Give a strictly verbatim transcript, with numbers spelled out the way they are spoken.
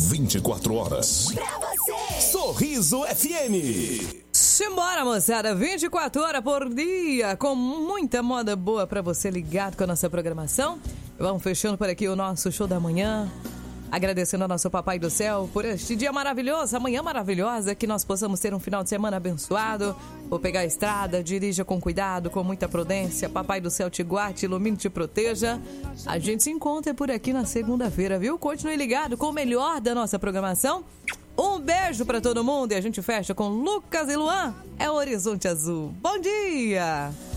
vinte e quatro horas. Pra você. Sorriso F M. Simbora, moçada, vinte e quatro horas por dia, com muita moda boa pra você ligado com a nossa programação. Vamos fechando por aqui o nosso show da manhã. Agradecendo ao nosso Papai do Céu por este dia maravilhoso, amanhã maravilhosa, que nós possamos ter um final de semana abençoado. Vou pegar a estrada, dirija com cuidado, com muita prudência. Papai do Céu te guarde, te ilumine, te proteja. A gente se encontra por aqui na segunda-feira, viu? Continue ligado com o melhor da nossa programação. Um beijo pra todo mundo e a gente fecha com Lucas e Luan. É o Horizonte Azul. Bom dia!